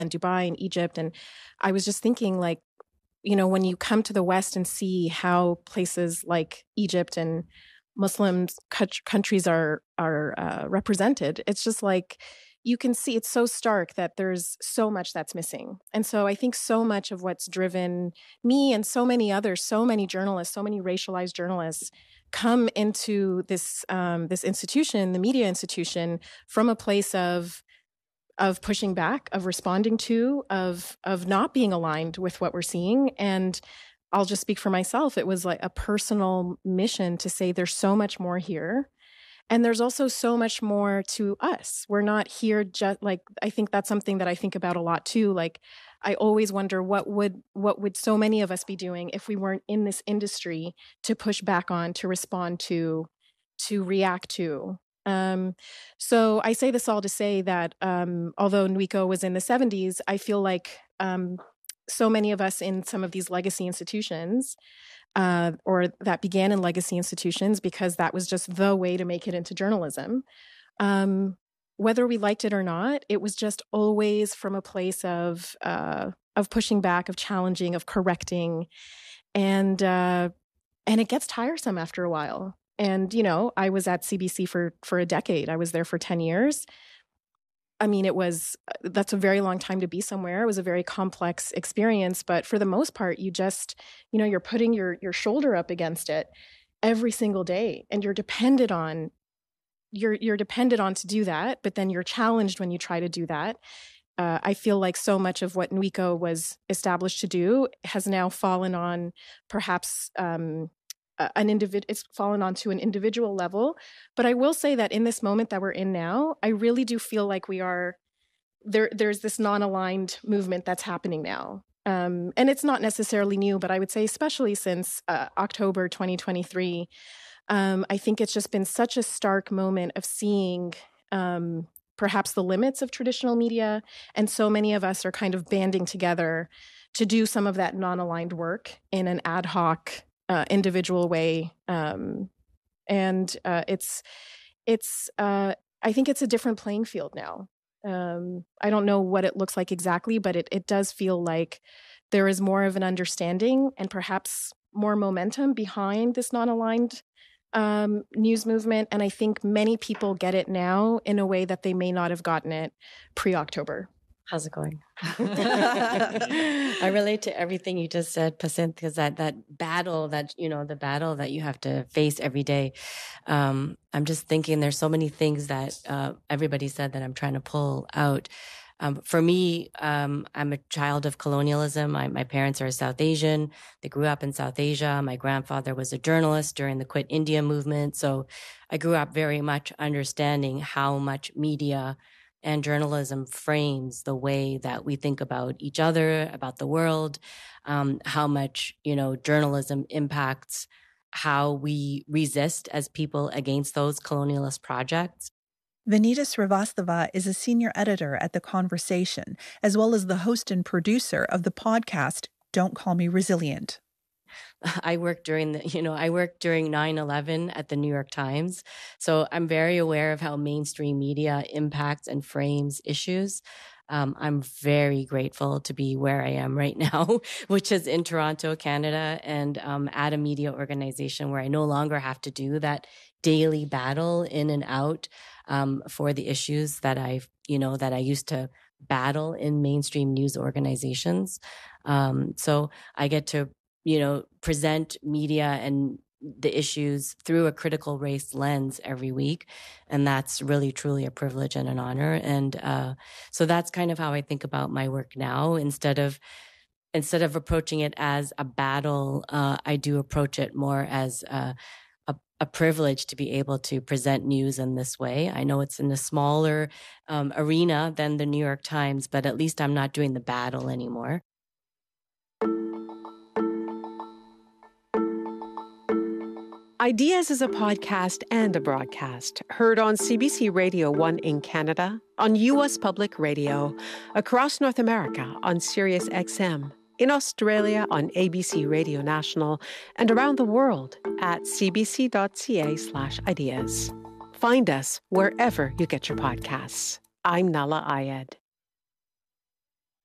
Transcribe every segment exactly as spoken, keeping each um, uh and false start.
and Dubai and Egypt. And I was just thinking, like, you know, when you come to the West and see how places like Egypt and Muslim countries are are uh, represented, it's just like you can see it's so stark that there's so much that's missing. And so I think so much of what's driven me and so many others, so many journalists, so many racialized journalists come into this um, this institution, the media institution, from a place of of pushing back, of responding to, of of not being aligned with what we're seeing. And I'll just speak for myself. It was like a personal mission to say there's so much more here. And there's also so much more to us. We're not here just like, I think that's something that I think about a lot too. Like, I always wonder what would what would so many of us be doing if we weren't in this industry to push back on, to respond to, to react to. Um, so I say this all to say that um, although Nwiko was in the seventies, I feel like um, so many of us in some of these legacy institutions uh, or that began in legacy institutions because that was just the way to make it into journalism. Um, whether we liked it or not, it was just always from a place of uh, of pushing back, of challenging, of correcting. And uh, and it gets tiresome after a while. And, you know, I was at C B C for, for a decade. I was there for ten years. I mean, it was, that's a very long time to be somewhere. It was a very complex experience. But for the most part, you just, you know, you're putting your, your shoulder up against it every single day. And you're dependent on, you're, you're dependent on to do that. But then you're challenged when you try to do that. Uh, I feel like so much of what Nwiko was established to do has now fallen on perhaps, um, an individual, it's fallen onto an individual level. But I will say that in this moment that we're in now, I really do feel like we are, there. there's this non-aligned movement that's happening now. Um, and it's not necessarily new, but I would say especially since uh, October twenty twenty-three, um, I think it's just been such a stark moment of seeing um, perhaps the limits of traditional media. And so many of us are kind of banding together to do some of that non-aligned work in an ad hoc Uh, individual way. Um, and uh, it's, it's. Uh, I think it's a different playing field now. Um, I don't know what it looks like exactly, but it, it does feel like there is more of an understanding and perhaps more momentum behind this non-aligned um, news movement. And I think many people get it now in a way that they may not have gotten it pre-October. How's it going? I relate to everything you just said, Pacinth, because that, that battle that, you know, the battle that you have to face every day. Um, I'm just thinking there's so many things that uh, everybody said that I'm trying to pull out. Um, for me, um, I'm a child of colonialism. I, my parents are South Asian. They grew up in South Asia. My grandfather was a journalist during the Quit India movement. So I grew up very much understanding how much media and journalism frames the way that we think about each other, about the world, um, how much, you know, journalism impacts how we resist as people against those colonialist projects. Vanita Srivastava is a senior editor at The Conversation, as well as the host and producer of the podcast, Don't Call Me Resilient. I worked during the, you know, I worked during nine eleven at the New York Times. So I'm very aware of how mainstream media impacts and frames issues. Um, I'm very grateful to be where I am right now, which is in Toronto, Canada, and um, at a media organization where I no longer have to do that daily battle in and out um, for the issues that I've, you know, that I used to battle in mainstream news organizations. Um, so I get to, you know, present media and the issues through a critical race lens every week. And that's really, truly a privilege and an honor. And uh, so that's kind of how I think about my work now. Instead of instead of approaching it as a battle, uh, I do approach it more as a, a, a privilege to be able to present news in this way. I know it's in a smaller um, arena than the New York Times, but at least I'm not doing the battle anymore. Ideas is a podcast and a broadcast heard on C B C Radio one in Canada, on U S Public Radio, across North America on Sirius X M, in Australia on A B C Radio National, and around the world at cbc.ca slash ideas. Find us wherever you get your podcasts. I'm Nala Ayed.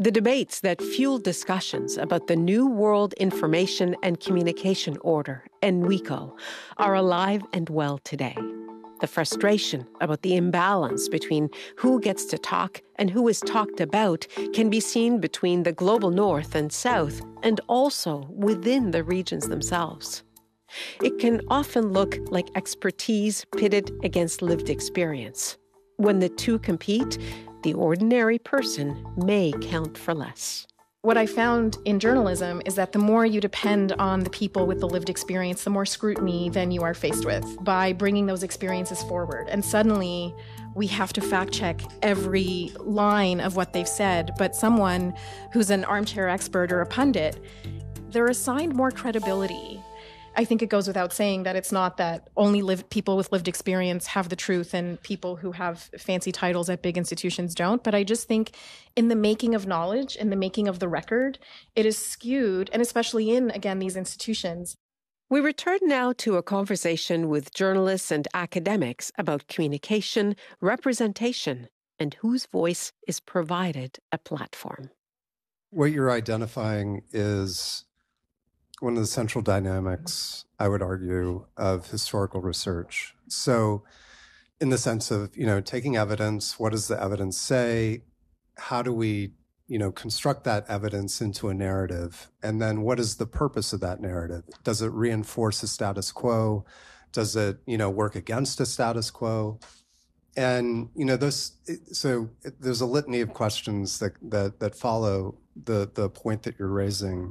The debates that fueled discussions about the New World Information and Communication Order, N W I C O, are alive and well today. The frustration about the imbalance between who gets to talk and who is talked about can be seen between the global north and south, and also within the regions themselves. It can often look like expertise pitted against lived experience. When the two compete, the ordinary person may count for less. What I found in journalism is that the more you depend on the people with the lived experience, the more scrutiny then you are faced with by bringing those experiences forward. And suddenly we have to fact check every line of what they've said. But someone who's an armchair expert or a pundit, they're assigned more credibility. I think it goes without saying that it's not that only lived, people with lived experience have the truth and people who have fancy titles at big institutions don't. But I just think in the making of knowledge, in the making of the record, it is skewed, and especially in, again, these institutions. We return now to a conversation with journalists and academics about communication, representation, and whose voice is provided a platform. What you're identifying is one of the central dynamics, I would argue, of historical research. So in the sense of, you know, taking evidence, what does the evidence say? How do we, you know, construct that evidence into a narrative? And then what is the purpose of that narrative? Does it reinforce a status quo? Does it, you know, work against a status quo? And, you know, those, so there's a litany of questions that, that, that follow the, the point that you're raising.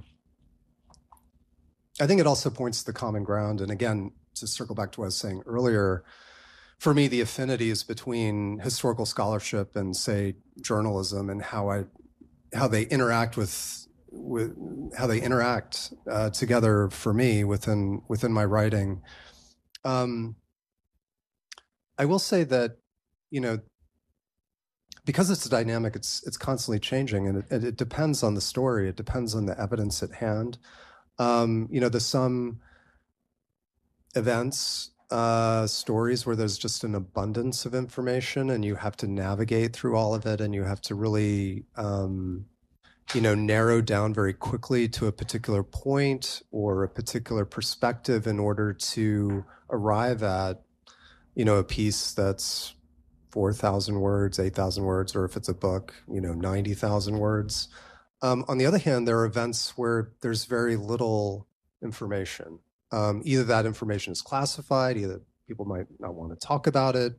I think it also points to the common ground. And again, to circle back to what I was saying earlier, for me, the affinities between historical scholarship and, say, journalism and how I, how they interact with, with how they interact uh, together for me within within my writing. Um, I will say that, you know, because it's a dynamic, it's it's constantly changing, and it, it depends on the story. It depends on the evidence at hand. Um, you know, there's some events, uh, stories where there's just an abundance of information and you have to navigate through all of it, and you have to really, um, you know, narrow down very quickly to a particular point or a particular perspective in order to arrive at, you know, a piece that's four thousand words, eight thousand words, or if it's a book, you know, ninety thousand words. Um, on the other hand, there are events where there's very little information. Um, either that information is classified, either people might not want to talk about it.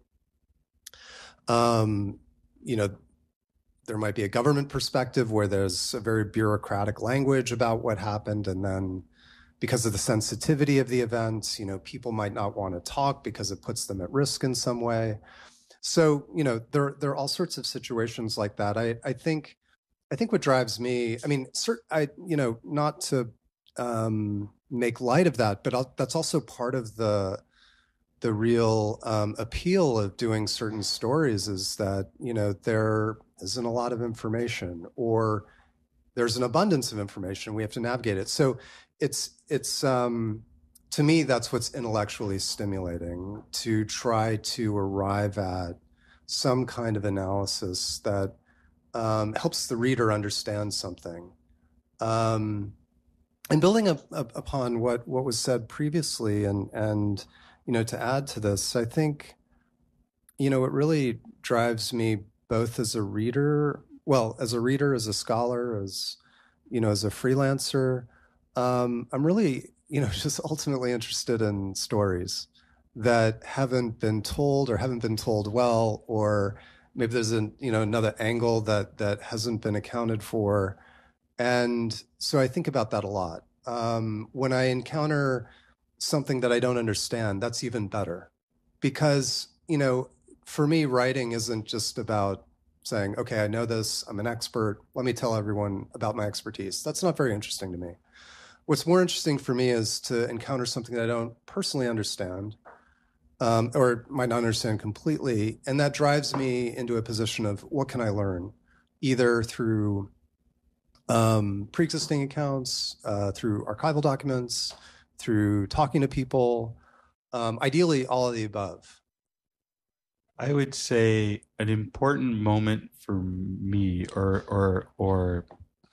Um, you know, there might be a government perspective where there's a very bureaucratic language about what happened, and then because of the sensitivity of the event, you know, people might not want to talk because it puts them at risk in some way. So, you know, there there are all sorts of situations like that. I I think. I think what drives me, I mean, cert, I, you know, not to um, make light of that, but I'll, that's also part of the the real um, appeal of doing certain stories is that, you know, there isn't a lot of information, or there's an abundance of information. We have to navigate it. So it's, it's um, to me, that's what's intellectually stimulating, to try to arrive at some kind of analysis that Um, helps the reader understand something. Um, and building up, up upon what, what was said previously, and, and, you know, to add to this, I think, you know, it really drives me both as a reader, well, as a reader, as a scholar, as, you know, as a freelancer. Um, I'm really, you know, just ultimately interested in stories that haven't been told or haven't been told well, or maybe there's an, you know, another angle that that hasn't been accounted for. And so I think about that a lot. Um, when I encounter something that I don't understand, that's even better. Because, you know, for me, writing isn't just about saying, okay, I know this, I'm an expert, let me tell everyone about my expertise. That's not very interesting to me. What's more interesting for me is to encounter something that I don't personally understand, Um, or might not understand completely. And that drives me into a position of what can I learn, either through um, pre-existing accounts, uh, through archival documents, through talking to people, um, ideally all of the above. I would say an important moment for me, or or or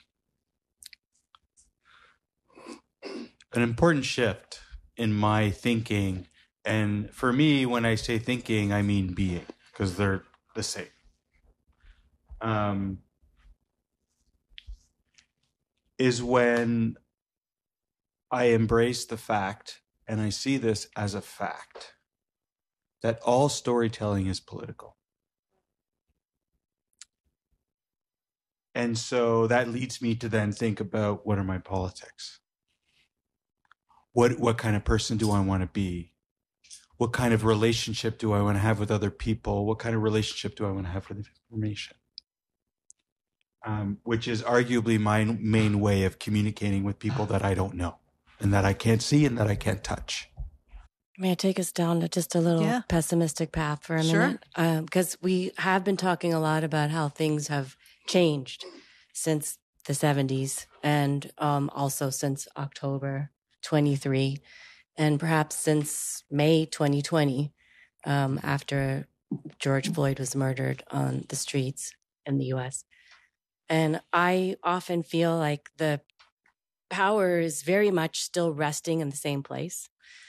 an important shift in my thinking. And for me, when I say thinking, I mean being, because they're the same. Um, is when I embrace the fact, and I see this as a fact, that all storytelling is political. And so that leads me to then think about, what are my politics? What what kind of person do I want to be? What kind of relationship do I want to have with other people? What kind of relationship do I want to have with information? Um, which is arguably my main way of communicating with people that I don't know and that I can't see and that I can't touch. May I take us down to just a little Yeah. pessimistic path for a Sure. minute? Because um, we have been talking a lot about how things have changed since the seventies and um, also since October twenty-three, and perhaps since May twenty twenty, um, after George Floyd was murdered on the streets in the U S. And I often feel like the power is very much still resting in the same place.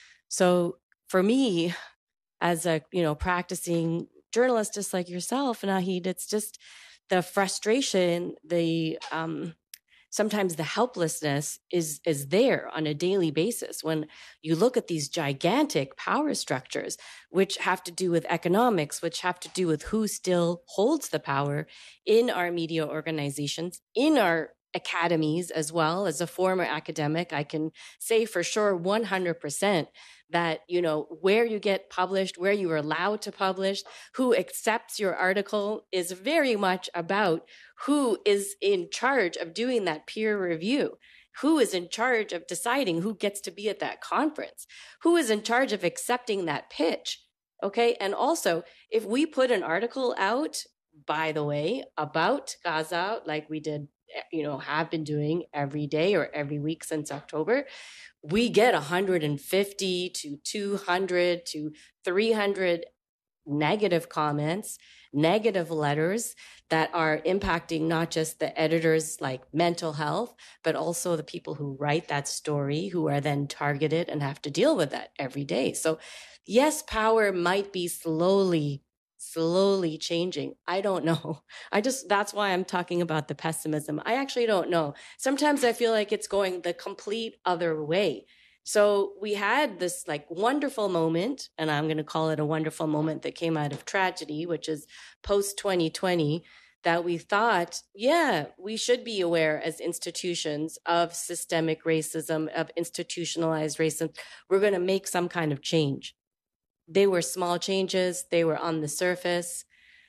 So for me, as a, you know, practicing journalist, just like yourself, Naheed, it's just the frustration, the um, sometimes the helplessness is is there on a daily basis when you look at these gigantic power structures, which have to do with economics, which have to do with who still holds the power in our media organizations, in our academies as well. As a former academic, I can say for sure one hundred percent that, you know, where you get published, where you are allowed to publish, who accepts your article is very much about who is in charge of doing that peer review, who is in charge of deciding who gets to be at that conference, who is in charge of accepting that pitch. Okay. And also, if we put an article out, by the way, about Gaza, like we did, you know, have been doing every day or every week since October, we get one hundred fifty to two hundred to three hundred negative comments, negative letters that are impacting not just the editors' like mental health, but also the people who write that story, who are then targeted and have to deal with that every day. So yes, power might be slowly slowly changing. I don't know. I just, that's why I'm talking about the pessimism. I actually don't know. Sometimes I feel like it's going the complete other way. So we had this like wonderful moment, and I'm going to call it a wonderful moment that came out of tragedy, which is post twenty twenty, that we thought, yeah, we should be aware as institutions of systemic racism, of institutionalized racism. We're going to make some kind of change. They were small changes. They were on the surface.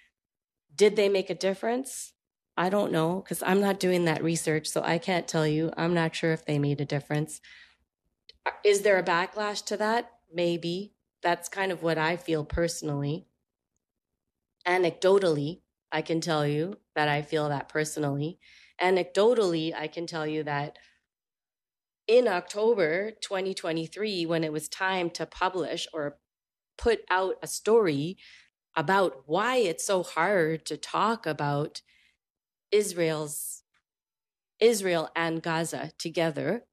Did they make a difference? I don't know, because I'm not doing that research, so I can't tell you. I'm not sure if they made a difference. Is there a backlash to that? Maybe. That's kind of what I feel personally. Anecdotally, I can tell you that I feel that personally. Anecdotally, I can tell you that in October twenty twenty-three, when it was time to publish or put out a story about why it's so hard to talk about Israel's Israel and Gaza together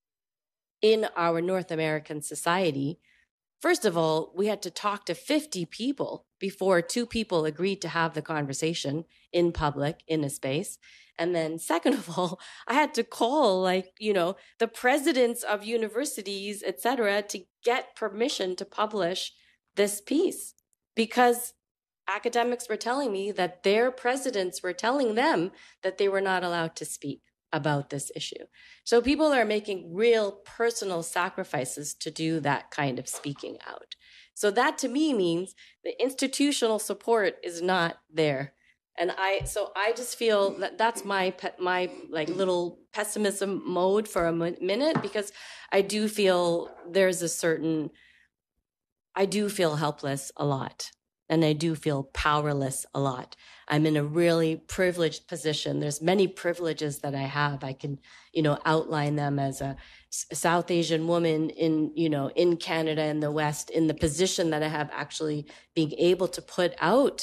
in our North American society. First of all, we had to talk to fifty people before two people agreed to have the conversation in public, in a space. And then second of all, I had to call like, you know, the presidents of universities, et cetera, to get permission to publish this piece, because academics were telling me that their presidents were telling them that they were not allowed to speak about this issue. So people are making real personal sacrifices to do that kind of speaking out. So that to me means the institutional support is not there. And I, so I just feel that that's my, my like little pessimism mode for a minute, because I do feel there's a certain, I do feel helpless a lot. and I do feel powerless a lot. I'm in a really privileged position. There's many privileges that I have. I can, you know, outline them as a South Asian woman in, you know, in Canada, in the West, in the position that I have, actually being able to put out